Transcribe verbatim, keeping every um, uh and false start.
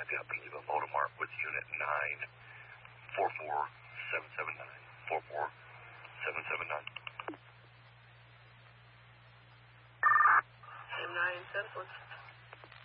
I got Believe a Motomark with unit nine four four seven seven nine. four four seven seven nine.